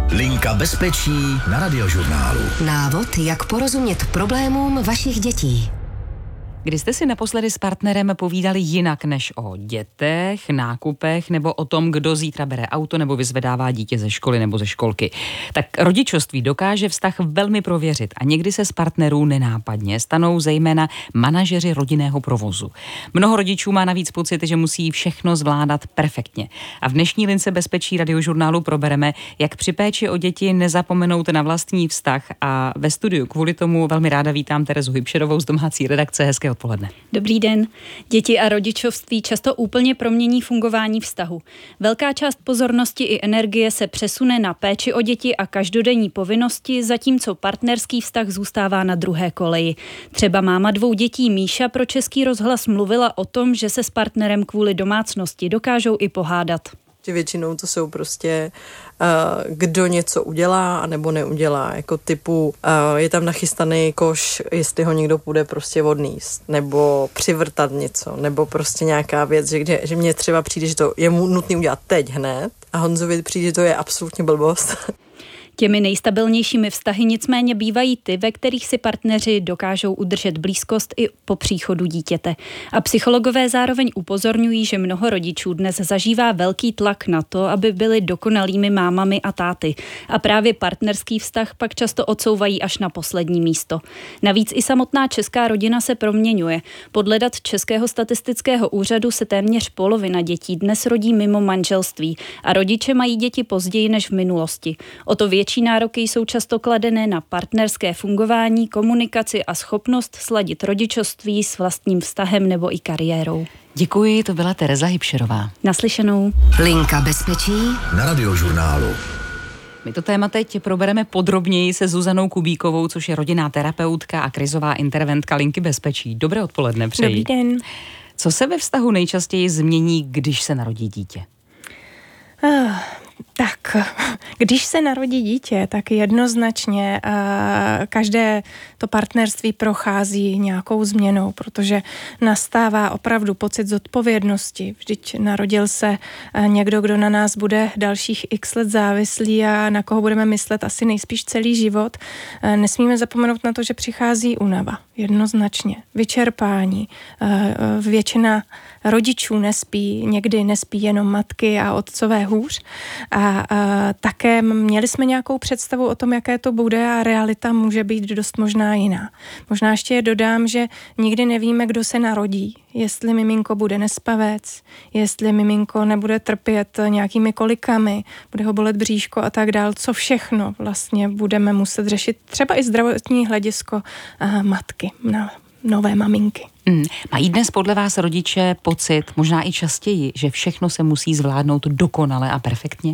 Linka bezpečí na Radiožurnálu. Návod, jak porozumět problémům vašich dětí. Kdy jste si naposledy s partnerem povídali jinak než o dětech, nákupech nebo o tom, kdo zítra bere auto nebo vyzvedává dítě ze školy nebo ze školky? Tak rodičovství dokáže vztah velmi prověřit a někdy se z partnerů nenápadně stanou zejména manažeři rodinného provozu. Mnoho rodičů má navíc pocit, že musí všechno zvládat perfektně. A v dnešní lince bezpečí Radiožurnálu probereme, jak při péči o děti nezapomenout na vlastní vztah, a ve studiu kvůli tomu velmi ráda vítám Terezu Hybšerovou z domácí redakce. Hezké odpoledne. Dobrý den. Děti a rodičovství často úplně promění fungování vztahu. Velká část pozornosti i energie se přesune na péči o děti a každodenní povinnosti, zatímco partnerský vztah zůstává na druhé koleji. Třeba máma 2 dětí Míša pro Český rozhlas mluvila o tom, že se s partnerem kvůli domácnosti dokážou i pohádat. Většinou to jsou prostě kdo něco udělá a nebo neudělá, jako typu je tam nachystaný koš, jestli ho někdo půjde prostě odníst, nebo přivrtat něco, nebo prostě nějaká věc, že mně třeba přijde, že to je mu nutný udělat teď hned a Honzovi přijde, že to je absolutně blbost. Těmi nejstabilnějšími vztahy nicméně bývají ty, ve kterých si partneři dokážou udržet blízkost i po příchodu dítěte. A psychologové zároveň upozorňují, že mnoho rodičů dnes zažívá velký tlak na to, aby byli dokonalými mámami a táty. A právě partnerský vztah pak často odsouvají až na poslední místo. Navíc i samotná česká rodina se proměňuje. Podle dat Českého statistického úřadu se téměř polovina dětí dnes rodí mimo manželství a rodiče mají děti později než v minulosti. O to větší nároky jsou často kladené na partnerské fungování, komunikaci a schopnost sladit rodičovství s vlastním vztahem nebo i kariérou. Děkuji, to byla Tereza Hybšerová. Naslyšenou. Linka bezpečí Na Radiožurnálu. My to téma teď probereme podrobněji se Zuzanou Kubíkovou, což je rodinná terapeutka a krizová interventka Linky bezpečí. Dobré odpoledne přeji. Dobrý den. Co se ve vztahu nejčastěji změní, když se narodí dítě? Tak, když se narodí dítě, tak jednoznačně každé to partnerství prochází nějakou změnou, protože nastává opravdu pocit zodpovědnosti. Vždyť narodil se někdo, kdo na nás bude dalších x let závislý a na koho budeme myslet asi nejspíš celý život. Nesmíme zapomenout na to, že přichází únava. Jednoznačně. Vyčerpání. Většina rodičů nespí, někdy nespí jenom matky a otcové hůř. A také měli jsme nějakou představu o tom, jaké to bude, a realita může být dost možná jiná. Možná ještě dodám, že nikdy nevíme, kdo se narodí. Jestli miminko bude nespavec, jestli miminko nebude trpět nějakými kolikami, bude ho bolet bříško a tak dál. Co všechno vlastně budeme muset řešit, třeba i zdravotní hledisko matky, nové maminky. Mají dnes podle vás rodiče pocit, možná i častěji, že všechno se musí zvládnout dokonale a perfektně?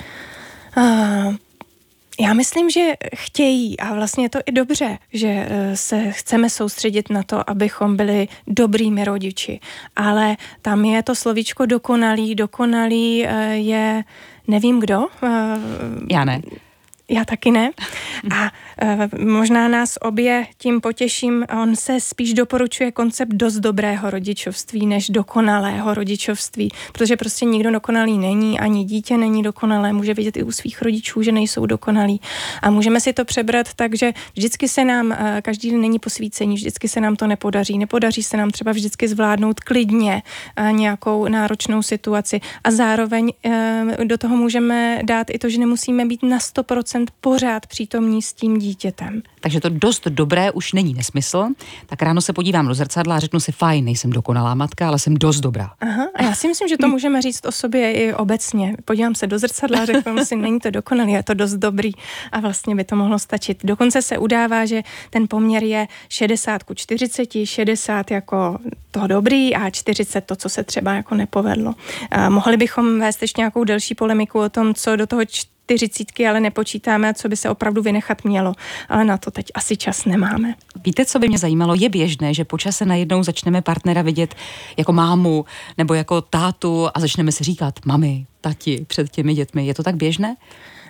Já myslím, že chtějí, a vlastně je to i dobře, že se chceme soustředit na to, abychom byli dobrými rodiči. Ale tam je to slovíčko dokonalý. Dokonalý je nevím kdo. Já ne. Já taky ne. A možná nás obě tím potěším. On se spíš doporučuje koncept dost dobrého rodičovství než dokonalého rodičovství, protože prostě nikdo dokonalý není, ani dítě není dokonalé, může vidět i u svých rodičů, že nejsou dokonalí. A můžeme si to přebrat tak, že vždycky se nám, každý den není posvícení, vždycky se nám to nepodaří. Nepodaří se nám třeba vždycky zvládnout klidně nějakou náročnou situaci. A zároveň do toho můžeme dát i to, že nemusíme být na 100% pořád přítomní s tím dítětem. Takže to dost dobré už není nesmysl. Tak ráno se podívám do zrcadla a řeknu si, fajn, nejsem dokonalá matka, ale jsem dost dobrá. Aha, a já si myslím, že to můžeme říct o sobě i obecně. Podívám se do zrcadla a řeknu si, není to dokonalý, je to dost dobrý, a vlastně by to mohlo stačit. Dokonce se udává, že ten poměr je 60:40, 60 jako to dobrý a 40 to, co se třeba jako nepovedlo. Mohli bychom vést ještě nějakou delší polemiku o tom, co do toho 40, ale nepočítáme, co by se opravdu vynechat mělo. Ale na to teď asi čas nemáme. Víte, co by mě zajímalo? Je běžné, že po čase najednou začneme partnera vidět jako mámu nebo jako tátu a začneme si říkat mami, tati před těmi dětmi. Je to tak běžné?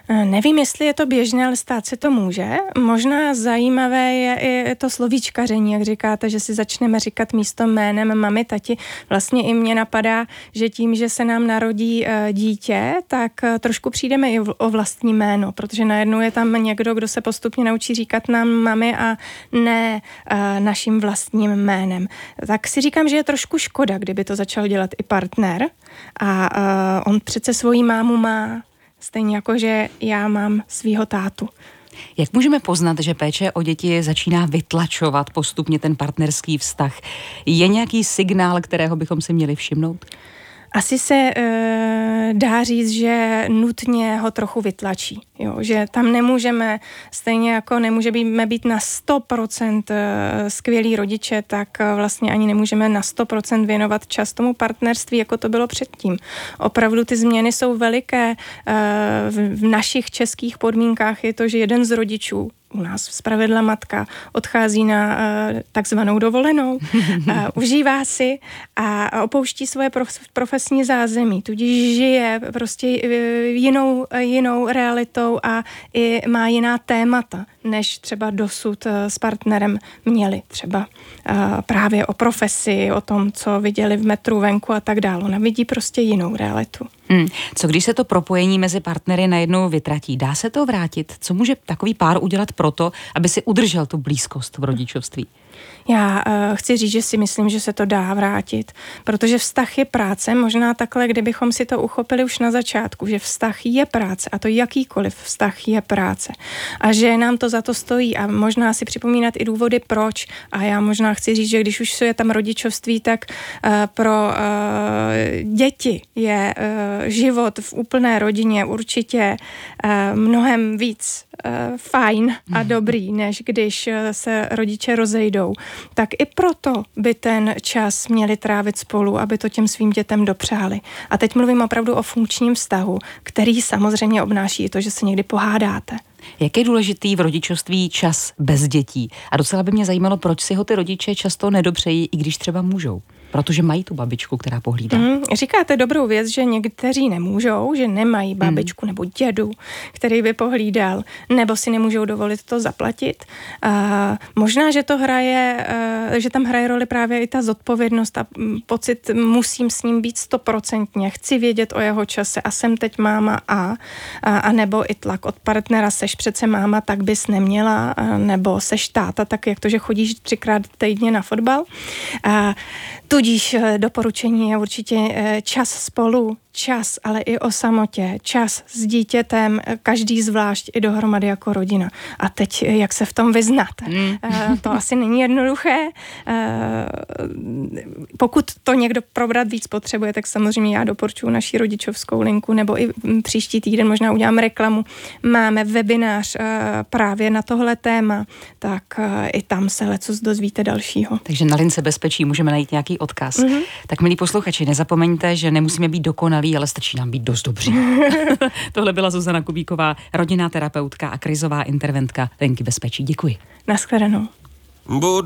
Nevím, jestli je to běžné, ale stát se to může. Možná zajímavé je i to slovíčkaření, jak říkáte, že si začneme říkat místo jménem mami, tati. Vlastně i mně napadá, že tím, že se nám narodí dítě, tak trošku přijdeme i o vlastní jméno, protože najednou je tam někdo, kdo se postupně naučí říkat nám mami a ne naším vlastním jménem. Tak si říkám, že je trošku škoda, kdyby to začal dělat i partner a on přece svoji mámu má, stejně jako, že já mám svýho tátu. Jak můžeme poznat, že péče o děti začíná vytlačovat postupně ten partnerský vztah? Je nějaký signál, kterého bychom si měli všimnout? Asi se dá říct, že nutně ho trochu vytlačí. Jo? Že tam nemůžeme, stejně jako nemůžeme být na 100% skvělí rodiče, tak vlastně ani nemůžeme na 100% věnovat čas tomu partnerství, jako to bylo předtím. Opravdu ty změny jsou veliké. V našich českých podmínkách je to, že jeden z rodičů, u nás zpravidla matka, odchází na takzvanou dovolenou, užívá si a opouští svoje profesní zázemí, tudíž žije prostě jinou realitou a i má jiná témata, než třeba dosud s partnerem měli. Třeba právě o profesi, o tom, co viděli v metru venku a tak dále. Ona vidí prostě jinou realitu. Co když se to propojení mezi partnery najednou vytratí? Dá se to vrátit? Co může takový pár udělat proto, aby si udržel tu blízkost v rodičovství? Já chci říct, že si myslím, že se to dá vrátit, protože vztah je práce, možná takhle, kdybychom si to uchopili už na začátku, že vztah je práce a to jakýkoliv vztah je práce a že nám to za to stojí a možná si připomínat i důvody proč a já možná chci říct, že když už je tam rodičovství, tak pro děti je život v úplné rodině určitě mnohem víc fajn a dobrý, než když se rodiče rozejdou. Tak i proto by ten čas měli trávit spolu, aby to těm svým dětem dopřáli. A teď mluvím opravdu o funkčním vztahu, který samozřejmě obnáší i to, že se někdy pohádáte. Jak je důležitý v rodičovství čas bez dětí? A docela by mě zajímalo, proč si ho ty rodiče často nedopřejí, i když třeba můžou. Protože mají tu babičku, která pohlídá. Říkáte dobrou věc, že někteří nemůžou, že nemají babičku nebo dědu, který by pohlídal, nebo si nemůžou dovolit to zaplatit. Možná, že to hraje, že tam hraje roli právě i ta zodpovědnost a pocit, musím s ním být 100%, chci vědět o jeho čase a jsem teď máma a nebo i tlak od partnera, seš přece máma, tak bys neměla, nebo seš táta, tak jak to, že chodíš 3krát týdně na fotbal. Tudíž doporučení je určitě čas spolu, čas, ale i o samotě, čas s dítětem, každý zvlášť i dohromady jako rodina. A teď, jak se v tom vyznáte? To asi není jednoduché. Pokud to někdo probrat víc potřebuje, tak samozřejmě já doporučuji naši rodičovskou linku, nebo i příští týden možná udělám reklamu. Máme webinář právě na tohle téma, tak i tam se lecos dozvíte dalšího. Takže na lince bezpečí můžeme najít nějaký odkaz. Tak milí posluchači, nezapomeňte, že nemusíme být dokonalí, ale stačí nám být dost dobří. Tohle byla Zuzana Kubíková, rodinná terapeutka a krizová interventka Linky bezpečí. Děkuji. Naschledanou.